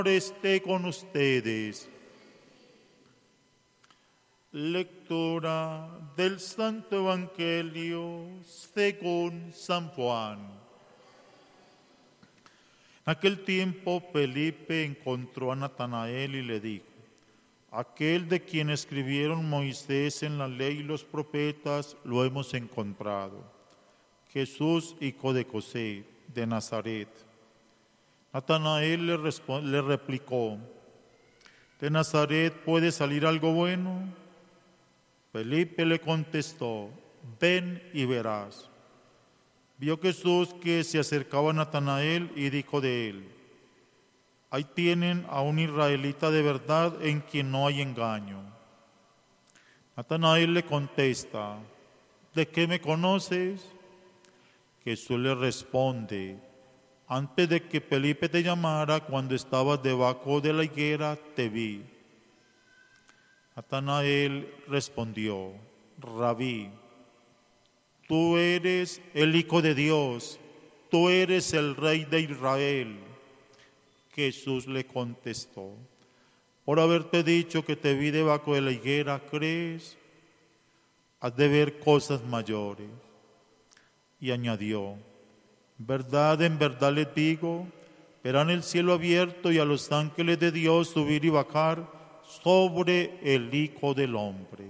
esté con ustedes. Lectura del Santo Evangelio según San Juan. En aquel tiempo Felipe encontró a Natanael y le dijo: aquel de quien escribieron Moisés en la ley y los profetas, lo hemos encontrado, Jesús, hijo de José, de Nazaret. Natanael le replicó: ¿de Nazaret puede salir algo bueno? Felipe le contestó: ven y verás. Vio Jesús que se acercaba a Natanael y dijo de él: ahí tienen a un israelita de verdad en quien no hay engaño. Natanael le contesta: ¿de qué me conoces? Jesús le responde: antes de que Felipe te llamara, cuando estabas debajo de la higuera, te vi. Natanael respondió: Rabí, tú eres el Hijo de Dios, tú eres el Rey de Israel. Jesús le contestó: por haberte dicho que te vi debajo de la higuera, ¿crees? Has de ver cosas mayores. Y añadió: en verdad les digo, verán el cielo abierto y a los ángeles de Dios subir y bajar sobre el Hijo del Hombre.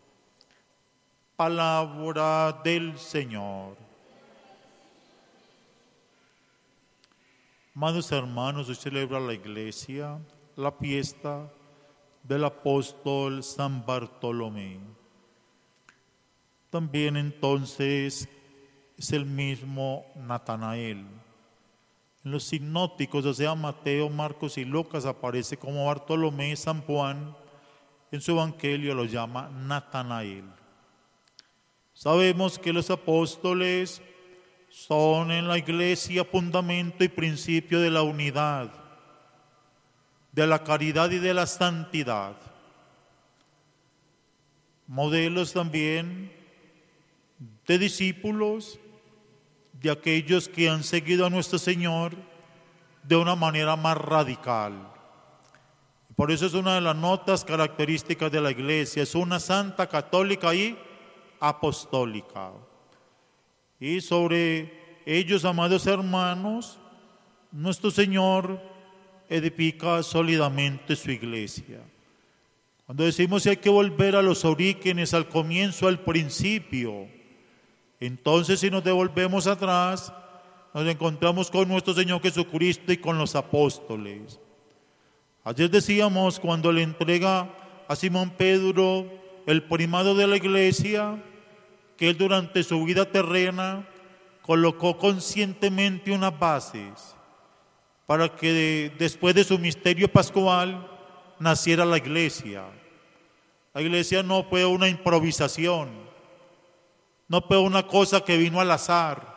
Palabra del Señor. Amados hermanos, hoy celebra la Iglesia la fiesta del apóstol San Bartolomé. También entonces es el mismo Natanael. En los sinópticos, o sea, Mateo, Marcos y Lucas, aparece como Bartolomé. San Juan en su evangelio lo llama Natanael. Sabemos que los apóstoles son en la Iglesia fundamento y principio de la unidad, de la caridad y de la santidad. Modelos también de discípulos, de aquellos que han seguido a nuestro Señor de una manera más radical. Por eso es una de las notas características de la Iglesia, es una santa, católica y apostólica. Y sobre ellos, amados hermanos, nuestro Señor edifica sólidamente su Iglesia. Cuando decimos que hay que volver a los orígenes, al comienzo, al principio, entonces, si nos devolvemos atrás, nos encontramos con nuestro Señor Jesucristo y con los apóstoles. Ayer decíamos, cuando le entrega a Simón Pedro el primado de la Iglesia, que él durante su vida terrena colocó conscientemente unas bases para que después de su misterio pascual naciera la Iglesia. La Iglesia no fue una improvisación, no fue una cosa que vino al azar,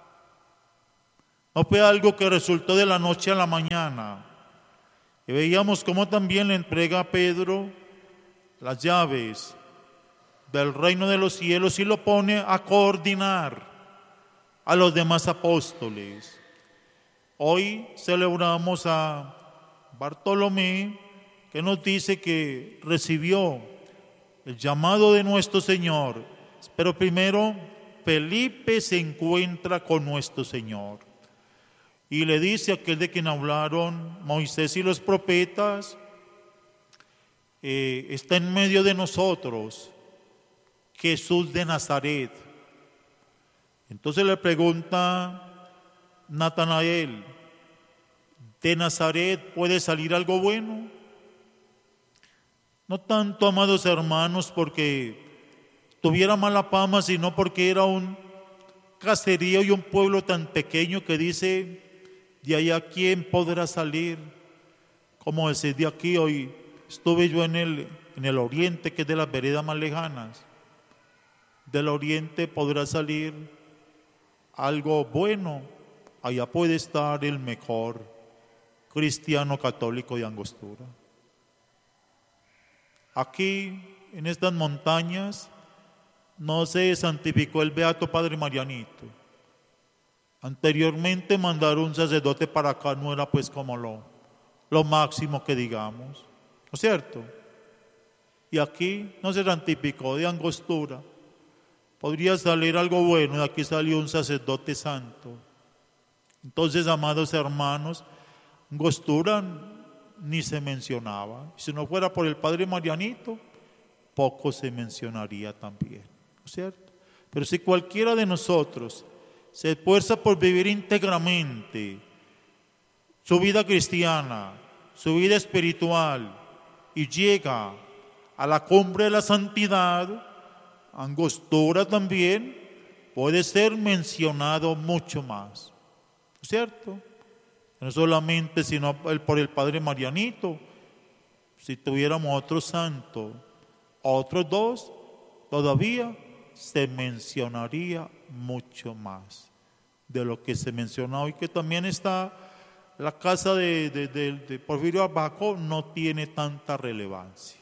no fue algo que resultó de la noche a la mañana. Y veíamos cómo también le entrega a Pedro las llaves del reino de los cielos y lo pone a coordinar a los demás apóstoles. Hoy celebramos a Bartolomé, que nos dice que recibió el llamado de nuestro Señor. Pero primero, Felipe se encuentra con nuestro Señor y le dice a aquel de quien hablaron Moisés y los profetas: está en medio de nosotros Jesús de Nazaret. Entonces le pregunta Natanael: ¿de Nazaret puede salir algo bueno? No tanto, amados hermanos, porque tuviera mala fama, sino porque era un caserío y un pueblo tan pequeño que dice: de allá quién podrá salir. Como decir, de aquí hoy estuve yo en el oriente, que es de las veredas más lejanas. Del oriente podrá salir algo bueno, allá puede estar el mejor cristiano católico de Angostura. Aquí, en estas montañas, no se santificó el beato Padre Marianito. Anteriormente mandar un sacerdote para acá no era pues como lo lo máximo que digamos, ¿no es cierto? Y aquí no serán típicos de Angostura. Podría salir algo bueno, de aquí salió un sacerdote santo. Entonces, amados hermanos, Angostura ni se mencionaba. Si no fuera por el padre Marianito, poco se mencionaría también, ¿no es cierto? Pero si cualquiera de nosotros se esfuerza por vivir íntegramente su vida cristiana, su vida espiritual, y llega a la cumbre de la santidad, Angostura también puede ser mencionado mucho más, ¿no es cierto? No solamente sino por el padre Marianito. Si tuviéramos otro santo, otros dos, todavía se mencionaría mucho más de lo que se menciona hoy, que también está la casa de Porfirio Abajo, no tiene tanta relevancia,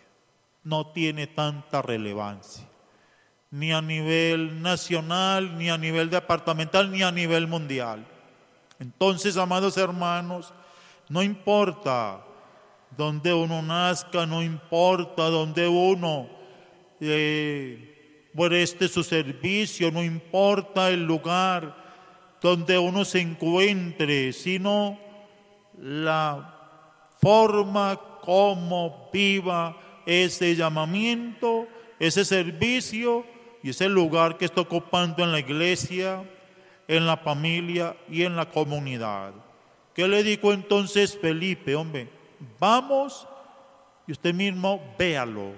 ni a nivel nacional, ni a nivel departamental, ni a nivel mundial. Entonces, amados hermanos, no importa donde uno nazca, no importa donde uno preste su servicio, no importa el lugar donde uno se encuentre, sino la forma como viva ese llamamiento, ese servicio y ese lugar que está ocupando en la iglesia, en la familia y en la comunidad. ¿Qué le dijo entonces Felipe? Hombre, vamos y usted mismo véalo.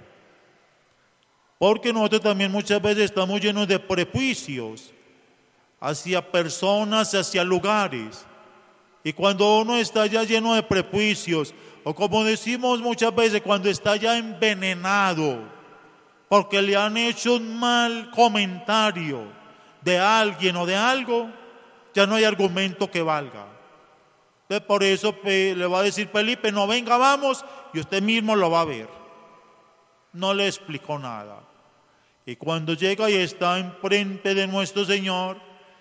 Porque nosotros también muchas veces estamos llenos de prejuicios hacia personas, hacia lugares. Y cuando uno está ya lleno de prejuicios, o como decimos muchas veces, cuando está ya envenenado, porque le han hecho un mal comentario de alguien o de algo, ya no hay argumento que valga. Entonces por eso le va a decir Felipe, no, venga, vamos, y usted mismo lo va a ver. No le explicó nada. Y cuando llega y está enfrente de nuestro Señor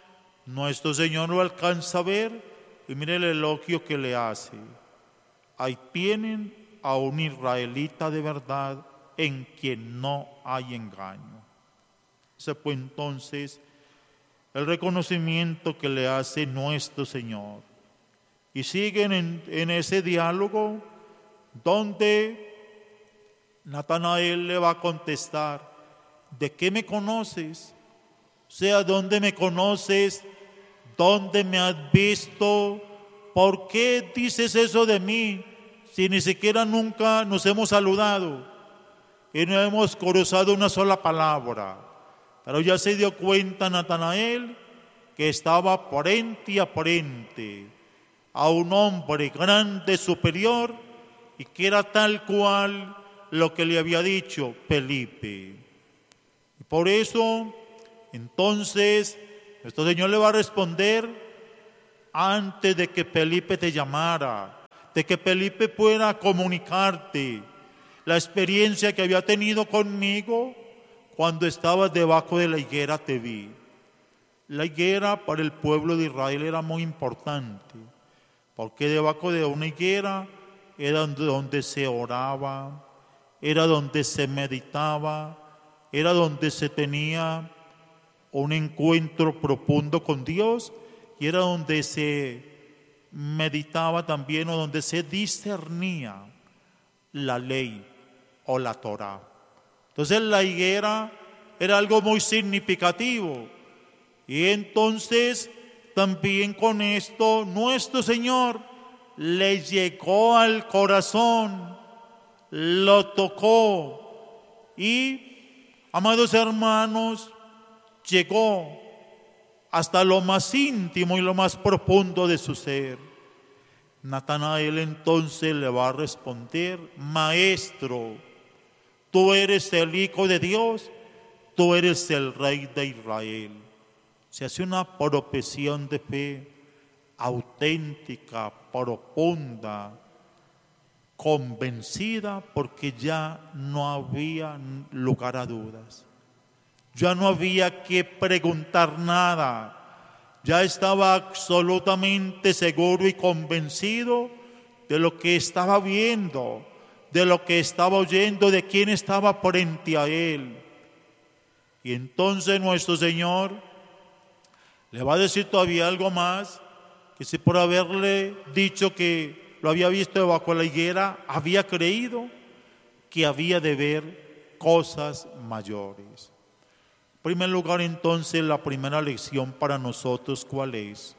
lo alcanza a ver y mire el elogio que le hace. Ahí tienen a un israelita de verdad en quien no hay engaño. Ese fue entonces el reconocimiento que le hace nuestro Señor. Y siguen en ese diálogo donde Natanael le va a contestar, ¿de qué me conoces? O sea, ¿dónde me conoces? ¿Dónde me has visto? ¿Por qué dices eso de mí? Si ni siquiera nunca nos hemos saludado y no hemos cruzado una sola palabra. Pero ya se dio cuenta Natanael que estaba frente a frente a un hombre grande, superior, y que era tal cual lo que le había dicho Felipe. Y por eso, entonces, nuestro Señor le va a responder antes de que Felipe te llamara, de que Felipe pueda comunicarte la experiencia que había tenido conmigo. Cuando estabas debajo de la higuera te vi. La higuera para el pueblo de Israel era muy importante, porque debajo de una higuera era donde se oraba, era donde se meditaba, era donde se tenía un encuentro profundo con Dios y era donde se meditaba también o donde se discernía la ley o la Torá. Entonces la higuera era algo muy significativo. Y entonces también con esto nuestro Señor le llegó al corazón, lo tocó y, amados hermanos, llegó hasta lo más íntimo y lo más profundo de su ser. Natanael entonces le va a responder, Maestro, tú eres el Hijo de Dios, tú eres el Rey de Israel. Se hace una profesión de fe auténtica, profunda, convencida, porque ya no había lugar a dudas. Ya no había que preguntar nada. Ya estaba absolutamente seguro y convencido de lo que estaba viendo, de lo que estaba oyendo, de quién estaba frente a él. Y entonces nuestro Señor le va a decir todavía algo más, que si por haberle dicho que lo había visto debajo de la higuera, había creído que había de ver cosas mayores. En primer lugar, entonces, la primera lección para nosotros, ¿cuál es?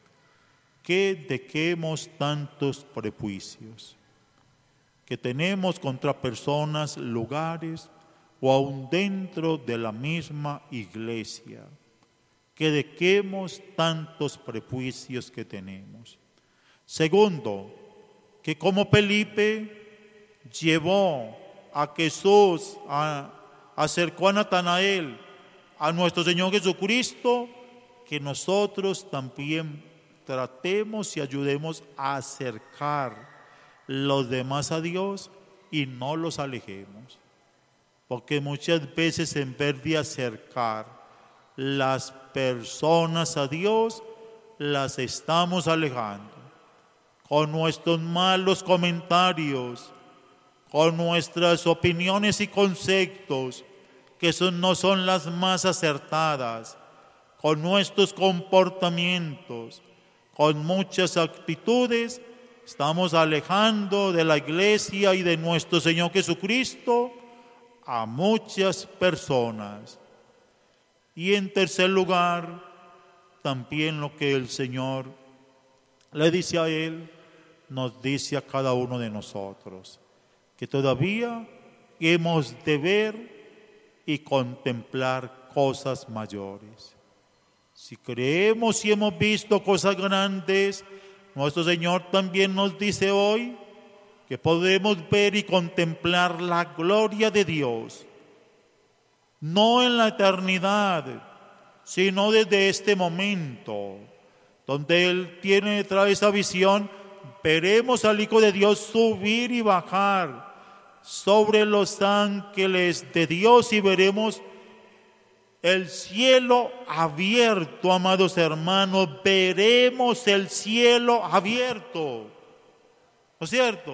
Que dejemos tantos prejuicios que tenemos contra personas, lugares o aún dentro de la misma iglesia. Que dejemos tantos prejuicios que tenemos. Segundo, que como Felipe llevó a Jesús, acercó a Natanael, a nuestro Señor Jesucristo, que nosotros también tratemos y ayudemos a acercar los demás a Dios y no los alejemos. Porque muchas veces en vez de acercar las personas a Dios, las estamos alejando con nuestros malos comentarios, con nuestras opiniones y conceptos que no son las más acertadas, con nuestros comportamientos, con muchas actitudes. Estamos alejando de la iglesia y de nuestro Señor Jesucristo a muchas personas. Y en tercer lugar, también lo que el Señor le dice a él, nos dice a cada uno de nosotros, que todavía hemos de ver y contemplar cosas mayores. Si creemos y hemos visto cosas grandes, nuestro Señor también nos dice hoy que podemos ver y contemplar la gloria de Dios, no en la eternidad, sino desde este momento, donde Él trae esa visión. Veremos al Hijo de Dios subir y bajar sobre los ángeles de Dios y veremos el cielo abierto, amados hermanos. Veremos el cielo abierto, ¿no es cierto?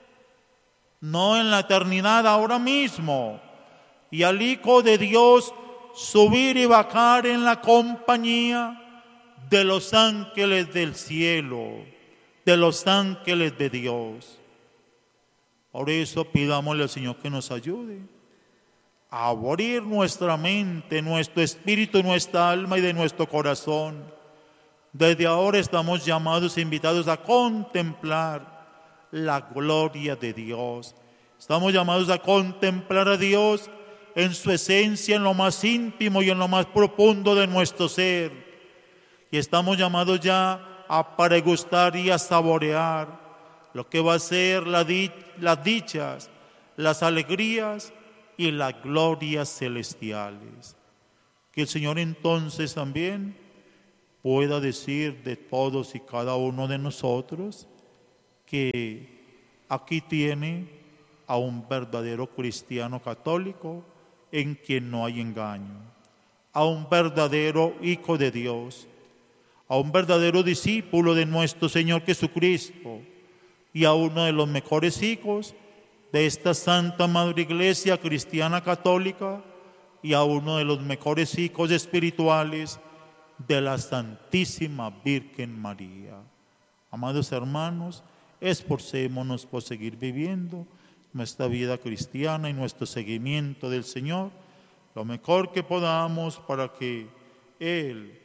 No en la eternidad, ahora mismo. Y al Hijo de Dios subir y bajar en la compañía de los ángeles del cielo, de los ángeles de Dios. Por eso pidámosle al Señor que nos ayude a abrir nuestra mente, nuestro espíritu, nuestra alma y de nuestro corazón. Desde ahora estamos llamados e invitados a contemplar la gloria de Dios. Estamos llamados a contemplar a Dios en su esencia, en lo más íntimo y en lo más profundo de nuestro ser. Y estamos llamados ya a pregustar y a saborear lo que va a ser las dichas, las alegrías y las glorias celestiales. Que el Señor entonces también pueda decir de todos y cada uno de nosotros que aquí tiene a un verdadero cristiano católico en quien no hay engaño, a un verdadero hijo de Dios, a un verdadero discípulo de nuestro Señor Jesucristo y a uno de los mejores hijos de esta Santa Madre Iglesia Cristiana Católica y a uno de los mejores hijos espirituales de la Santísima Virgen María. Amados hermanos, esforcémonos por seguir viviendo nuestra vida cristiana y nuestro seguimiento del Señor lo mejor que podamos para que Él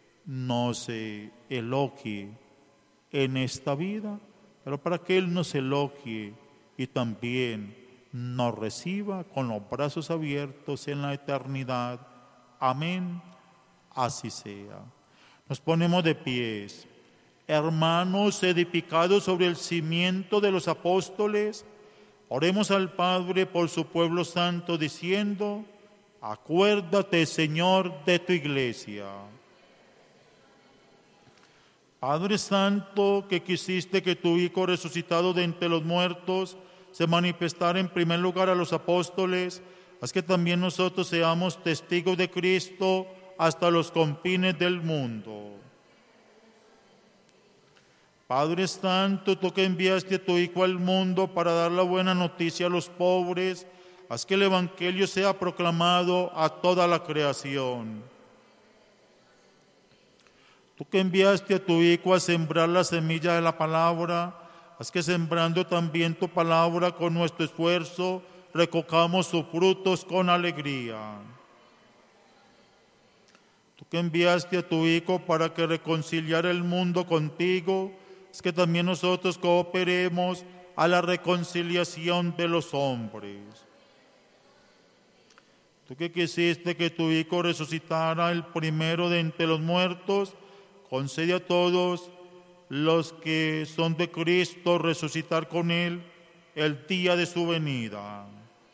nos elogie en esta vida, pero para que Él nos elogie y también nos reciba con los brazos abiertos en la eternidad. Amén. Así sea. Nos ponemos de pies. Hermanos edificados sobre el cimiento de los apóstoles, oremos al Padre por su pueblo santo diciendo: acuérdate, Señor, de tu iglesia. Padre Santo, que quisiste que tu Hijo resucitado de entre los muertos se manifestara en primer lugar a los apóstoles, haz que también nosotros seamos testigos de Cristo hasta los confines del mundo. Padre Santo, tú que enviaste a tu Hijo al mundo para dar la buena noticia a los pobres, haz que el Evangelio sea proclamado a toda la creación. Tú que enviaste a tu Hijo a sembrar la semilla de la palabra, haz que sembrando también tu palabra con nuestro esfuerzo, recojamos sus frutos con alegría. Tú que enviaste a tu Hijo para que reconciliara el mundo contigo, haz que también nosotros cooperemos a la reconciliación de los hombres. Tú que quisiste que tu Hijo resucitara el primero de entre los muertos, concede a todos los que son de Cristo resucitar con Él el día de su venida.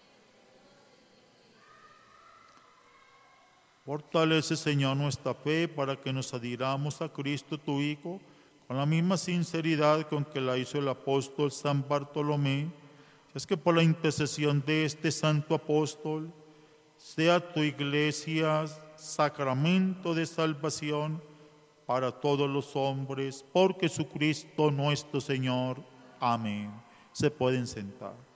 Fortalece, Señor, nuestra fe para que nos adhiramos a Cristo, tu Hijo, con la misma sinceridad con que la hizo el apóstol San Bartolomé. Es que por la intercesión de este santo apóstol, sea tu iglesia sacramento de salvación para todos los hombres, por Jesucristo nuestro Señor. Amén. Se pueden sentar.